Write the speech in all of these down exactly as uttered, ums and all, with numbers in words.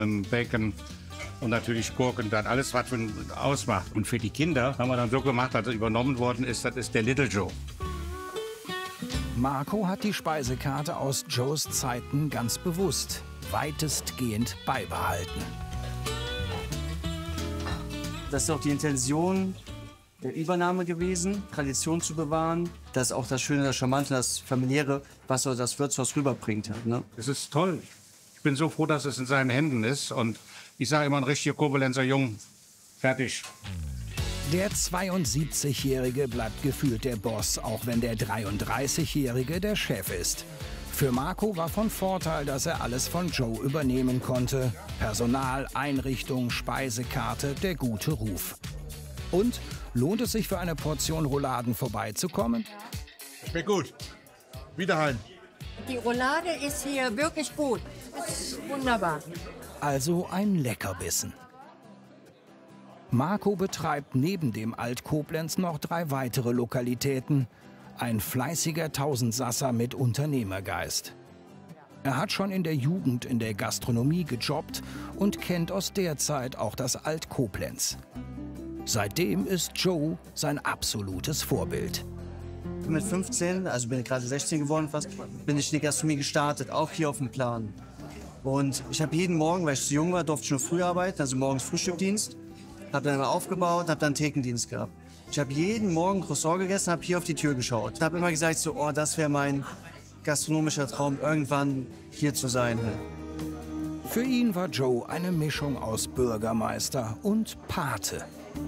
Bacon und natürlich Gurken, dann alles, was man ausmacht. Und für die Kinder haben wir dann so gemacht, dass es übernommen worden ist, das ist der Little Joe. Marco hat die Speisekarte aus Joes Zeiten ganz bewusst weitestgehend beibehalten. Das ist auch die Intention der Übernahme gewesen, Tradition zu bewahren. Das ist auch das Schöne, das Charmante, das Familiäre, was so das Wirtshaus rüberbringt. Ne? Es ist toll. Ich bin so froh, dass es in seinen Händen ist. Und ich sage immer, ein richtiger Koblenzer Jung. Fertig. Der zweiundsiebzigjährige bleibt gefühlt der Boss, auch wenn der dreiunddreißigjährige der Chef ist. Für Marco war von Vorteil, dass er alles von Joe übernehmen konnte. Personal, Einrichtung, Speisekarte, der gute Ruf. Und lohnt es sich für eine Portion Rouladen vorbeizukommen? Schmeckt gut. Wiederhalten. Die Roulade ist hier wirklich gut. Das ist wunderbar. Also ein Leckerbissen. Marco betreibt neben dem Alt-Koblenz noch drei weitere Lokalitäten. Ein fleißiger Tausendsasser mit Unternehmergeist. Er hat schon in der Jugend in der Gastronomie gejobbt und kennt aus der Zeit auch das Alt-Koblenz. Seitdem ist Joe sein absolutes Vorbild. Mit fünfzehn, also bin ich gerade sechzehn geworden fast, bin ich in die Gastronomie gestartet, auch hier auf dem Plan. Und ich habe jeden Morgen, weil ich zu jung war, durfte ich nur früh arbeiten, also morgens Frühstückdienst. Habe dann immer aufgebaut, habe dann Thekendienst gehabt. Ich habe jeden Morgen Croissant gegessen, habe hier auf die Tür geschaut. Habe immer gesagt, so, oh, das wäre mein gastronomischer Traum, irgendwann hier zu sein. Für ihn war Joe eine Mischung aus Bürgermeister und Pate.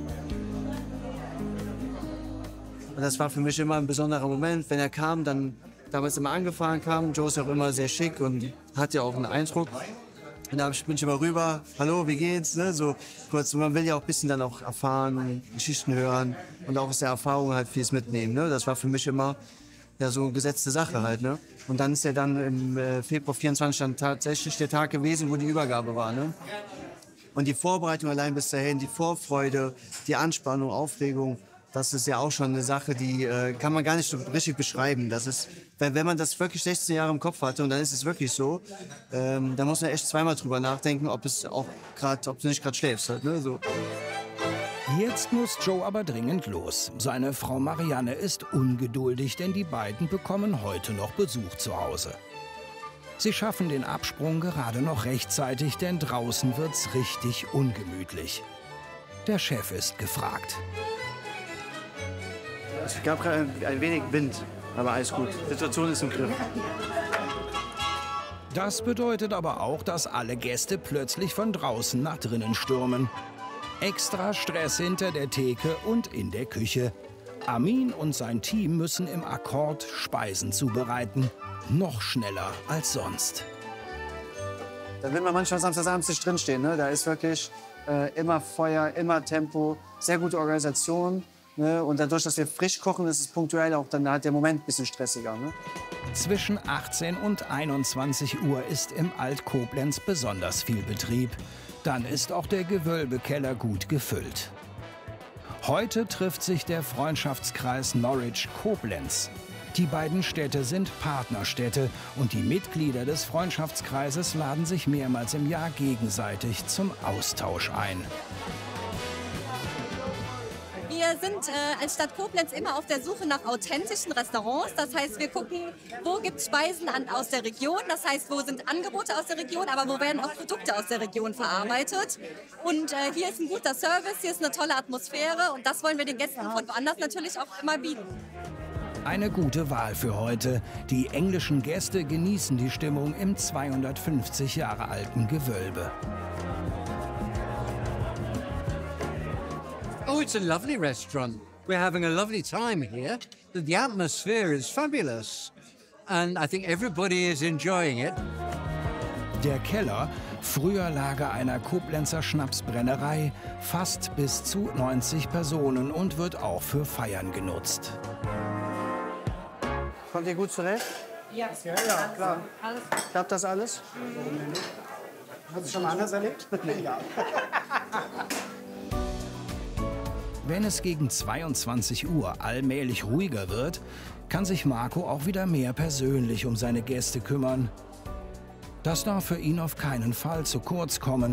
Und das war für mich immer ein besonderer Moment, wenn er kam, dann damals immer angefahren kam. Joe ist auch immer sehr schick und hat ja auch einen Eindruck. Und da bin ich immer rüber, hallo, wie geht's? Ne? So kurz, man will ja auch ein bisschen dann auch erfahren, Geschichten hören und auch aus der Erfahrung halt vieles mitnehmen. Ne? Das war für mich immer ja, so eine gesetzte Sache halt. Ne? Und dann ist ja dann im äh, Februar vierundzwanzig dann tatsächlich der Tag gewesen, wo die Übergabe war. Ne? Und die Vorbereitung allein bis dahin, die Vorfreude, die Anspannung, Aufregung, das ist ja auch schon eine Sache, die äh, kann man gar nicht so richtig beschreiben. Das ist, wenn, wenn man das wirklich sechzehn Jahre im Kopf hatte und dann ist es wirklich so, ähm, dann muss man echt zweimal drüber nachdenken, ob es auch gerade, ob du nicht gerade schläfst. Halt, ne? So. Jetzt muss Joe aber dringend los. Seine Frau Marianne ist ungeduldig, denn die beiden bekommen heute noch Besuch zu Hause. Sie schaffen den Absprung gerade noch rechtzeitig, denn draußen wird's richtig ungemütlich. Der Chef ist gefragt. Es gab gerade ein wenig Wind, aber alles gut. Die Situation ist im Griff. Das bedeutet aber auch, dass alle Gäste plötzlich von draußen nach drinnen stürmen. Extra Stress hinter der Theke und in der Küche. Amin und sein Team müssen im Akkord Speisen zubereiten. Noch schneller als sonst. Da will man manchmal samstagsabends nicht drinstehen. Ne? Da ist wirklich äh, immer Feuer, immer Tempo, sehr gute Organisation. Ne? Und dadurch, dass wir frisch kochen, ist es punktuell auch dann halt der Moment ein bisschen stressiger. Ne? Zwischen achtzehn und einundzwanzig Uhr ist im Alt-Koblenz besonders viel Betrieb. Dann ist auch der Gewölbekeller gut gefüllt. Heute trifft sich der Freundschaftskreis Norwich-Koblenz. Die beiden Städte sind Partnerstädte und die Mitglieder des Freundschaftskreises laden sich mehrmals im Jahr gegenseitig zum Austausch ein. Wir sind äh, als Stadt Koblenz immer auf der Suche nach authentischen Restaurants. Das heißt, wir gucken, wo gibt es Speisen an, aus der Region. Das heißt, wo sind Angebote aus der Region, aber wo werden auch Produkte aus der Region verarbeitet. Und äh, hier ist ein guter Service, hier ist eine tolle Atmosphäre. Und das wollen wir den Gästen von woanders natürlich auch immer bieten. Eine gute Wahl für heute. Die englischen Gäste genießen die Stimmung im zweihundertfünfzig Jahre alten Gewölbe. Oh, it's a lovely restaurant. We're having a lovely time here. The atmosphere is fabulous. And I think everybody is enjoying it. Der Keller, früher Lager einer Koblenzer Schnapsbrennerei, fasst bis zu neunzig Personen und wird auch für Feiern genutzt. Kommt ihr gut zurecht? Ja, Ja, ja, klar. alles. Klappt das alles? Hast du schon mal anders erlebt? Ja. Wenn es gegen zweiundzwanzig Uhr allmählich ruhiger wird, kann sich Marco auch wieder mehr persönlich um seine Gäste kümmern. Das darf für ihn auf keinen Fall zu kurz kommen.